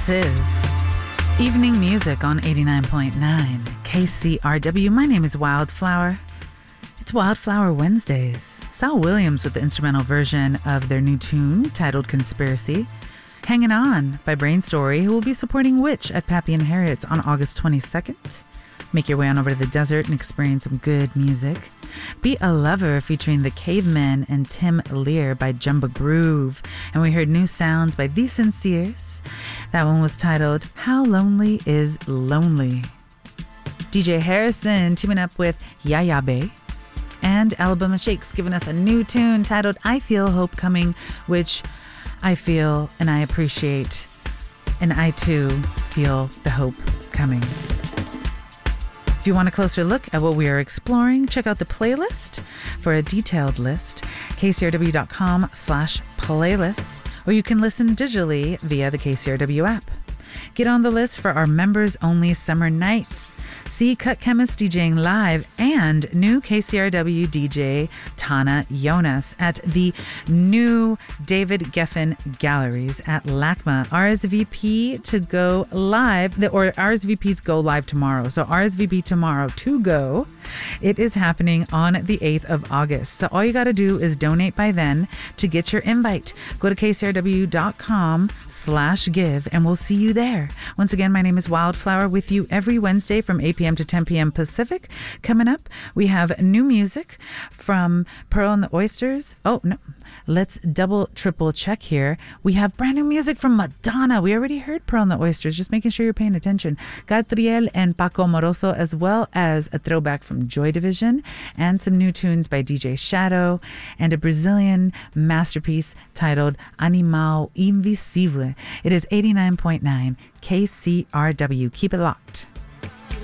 is Evening Music on 89.9 KCRW. My name is Wildflower. It's Wildflower Wednesdays. Sal Williams with the instrumental version of their new tune titled Conspiracy. Hanging On by Brain Story, who will be supporting Witch at Pappy and Harriet's on August 22nd. Make your way on over to the desert and experience some good music. Be a Lover featuring The Cavemen and Tim Lear by Jumba Groove. And we heard New Sounds by The Sinceres. That one was titled How Lonely Is Lonely. DJ Harrison teaming up with Yaya Bay. And Alabama Shakes giving us a new tune titled I Feel Hope Coming, which I feel and I appreciate. And I too feel the hope coming. If you want a closer look at what we are exploring, check out the playlist for a detailed list, kcrw.com/playlists, or you can listen digitally via the KCRW app. Get on the list for our members-only summer nights. See Cut Chemist DJing live and new KCRW DJ Tana Jonas at the new David Geffen Galleries at LACMA. RSVP to go live, or RSVPs go live tomorrow. So RSVP tomorrow to go. It is happening on the 8th of August. So all you got to do is donate by then to get your invite. Go to kcrw.com/give and we'll see you there. Once again, my name is Wildflower with you every Wednesday from 8 p.m. to 10 p.m. Pacific. Coming up, we have new music from Pearl and the Oysters. Oh, no. Let's triple check here. We have brand new music from Madonna. We already heard Pearl and the Oysters, just making sure you're paying attention. Catriel and Paco Moroso, as well as a throwback from Joy Division and some new tunes by DJ Shadow and a Brazilian masterpiece titled Animal Invisível. It is 89.9 KCRW. Keep it locked.